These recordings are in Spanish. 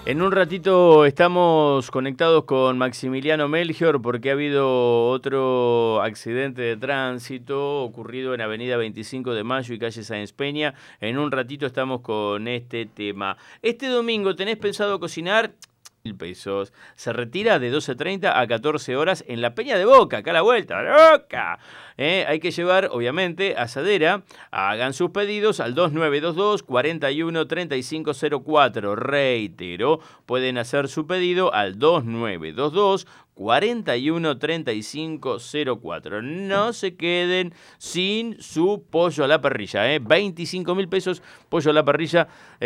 En un ratito estamos conectados con Maximiliano Melchior porque ha habido otro accidente de tránsito ocurrido en Avenida 25 de Mayo y calle Sáenz Peña. En un ratito estamos con este tema. Este domingo, ¿tenés pensado cocinar? 1.000 pesos. Se retira de 12:30 a 14 horas en la Peña de Boca, acá a la vuelta, ¡la Boca! Hay que llevar, obviamente, asadera. Hagan sus pedidos al 2922 41 3504. Reitero, pueden hacer su pedido al 2922 41 3504. No se queden sin su pollo a la parrilla. 25.000 pesos, pollo a la parrilla.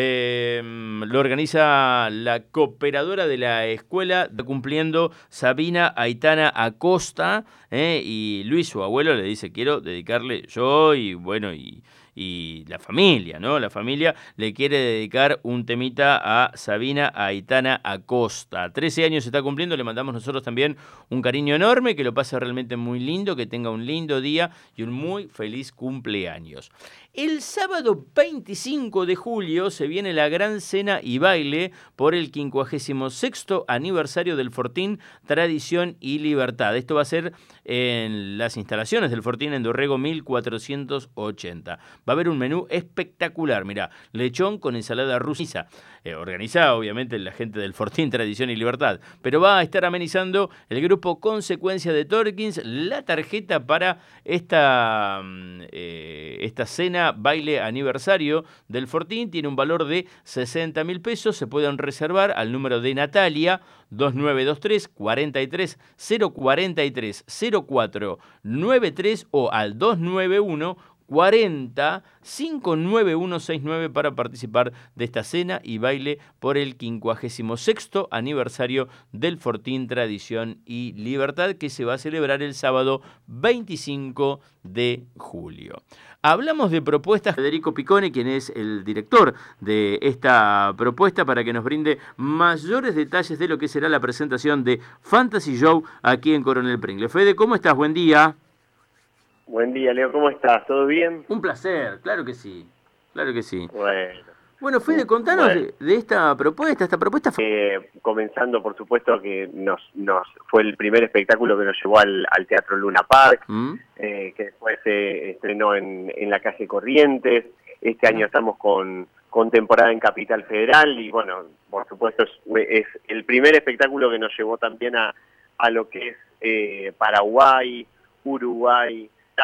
Lo organiza la cooperadora de la escuela, cumpliendo Sabina Aitana Acosta. Y Luis, su abuelo, le dice: quiero dedicarle yo y bueno, y la familia, ¿no? La familia le quiere dedicar un temita a Sabina Aitana Acosta. 13 años se está cumpliendo, le mandamos nosotros también un cariño enorme, que lo pase realmente muy lindo, que tenga un lindo día y un muy feliz cumpleaños. El sábado 25 de julio se viene la gran cena y baile por el 56º aniversario del Fortín Tradición y Libertad. Esto va a ser en las instalaciones del Fortín en Dorrego 1480. Va a haber un menú espectacular, mirá, lechón con ensalada rusa, organizada obviamente la gente del Fortín Tradición y Libertad, pero va a estar amenizando el grupo Consecuencia de Torkins. La tarjeta para esta cena, baile, aniversario del Fortín tiene un valor de 60.000 pesos. Se pueden reservar al número de Natalia 2923 43 043 0493 o al 291 40 59169 para participar de esta cena y baile por el 56º aniversario del Fortín Tradición y Libertad, que se va a celebrar el sábado 25 de julio. Hablamos de propuestas. Federico Picone, quien es el director de esta propuesta, para que nos brinde mayores detalles de lo que será la presentación de Fantasy Show aquí en Coronel Pringle. Fede, ¿cómo estás? Buen día. Buen día, Leo, ¿cómo estás? ¿Todo bien? Un placer, claro que sí, claro que sí. Bueno, Bueno, Fede, contanos bueno. de esta propuesta. Esta propuesta fue... Comenzando, por supuesto, que nos fue el primer espectáculo que nos llevó al Teatro Luna Park, que después se estrenó en la calle Corrientes. Este año estamos con temporada en Capital Federal y, bueno, por supuesto es el primer espectáculo que nos llevó también a lo que es Paraguay, Uruguay,